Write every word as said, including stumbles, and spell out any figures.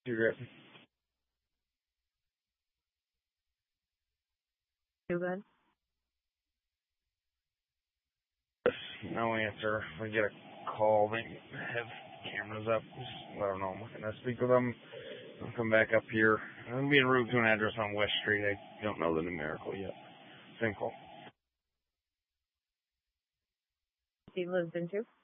You're good. Too good. No answer. If we get a call, they have cameras up. Just let them know I'm looking to speak with them. I'll come back up here. I'm being rude to an address on West Street. I don't know the numerical yet. Simple. He lives in too.